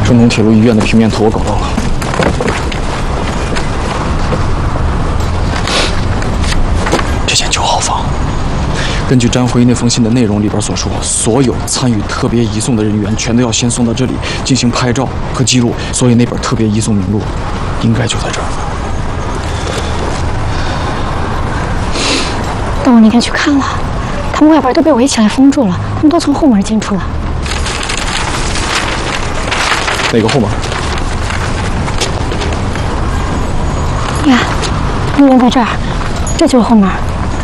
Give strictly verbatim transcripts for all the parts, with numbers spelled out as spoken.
中东铁路医院的平面图我搞到了。这间九号房，根据詹辉那封信的内容里边所说，所有参与特别移送的人员全都要先送到这里进行拍照和记录，所以那本特别移送名录应该就在这儿。 但我那天去看了，他们外边都被围起来封住了，他们都从后门进出了。 哪个后门？ 你看，那人在这儿，这就是后门。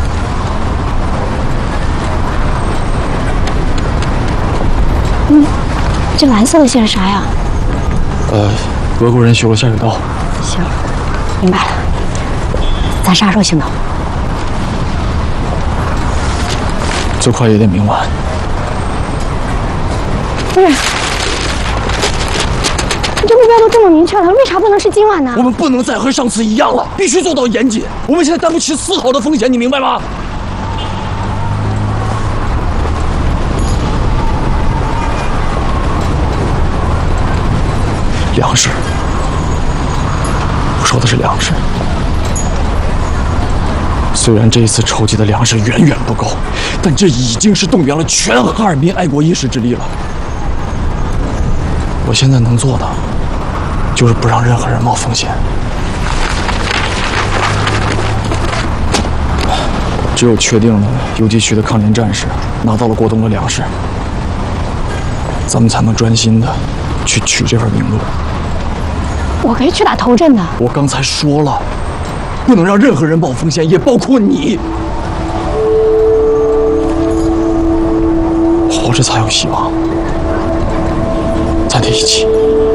嗯，这蓝色的线是啥呀？ 呃，俄国人修了下水道。 行，明白了。咱啥时候行动？ 最快也得明晚。 不是。 这目标都这么明确了，为啥不能是今晚呢？ 我们不能再和上次一样了，必须做到严谨。我们现在担不起丝毫的风险，你明白吗？粮食，我说的是粮食。虽然这一次筹集的粮食远远不够，但这已经是动员了全哈尔滨爱国一时之力了。我现在能做的。 就是不让任何人冒风险。只有确定了游击区的抗联战士拿到了过冬的粮食，咱们才能专心的去取这份名录。 我可以去打头阵的。 我刚才说了，不能让任何人冒风险，也包括你。活着才有希望，咱得一起。